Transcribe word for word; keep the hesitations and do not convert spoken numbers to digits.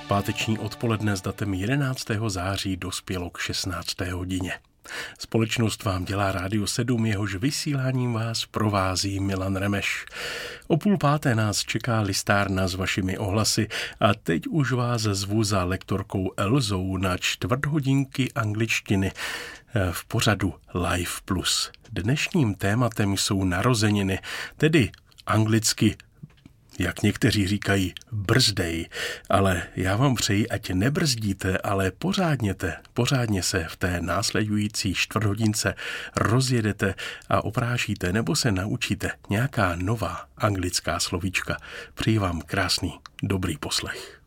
Páteční odpoledne s datem jedenáctého září dospělo k šestnácté hodině. Společnost vám dělá Rádio sedm, jehož vysíláním vás provází Milan Remeš. O půl páté nás čeká listárna s vašimi ohlasy a teď už vás zvu za lektorkou Elzou na čtvrt hodinky angličtiny v pořadu Live Plus. Dnešním tématem jsou narozeniny, tedy anglicky, jak někteří říkají, brzday, ale já vám přeji, ať nebrzdíte, ale pořádněte, pořádně se v té následující čtvrthodince rozjedete a oprášíte nebo se naučíte nějaká nová anglická slovíčka. Přeji vám krásný, dobrý poslech.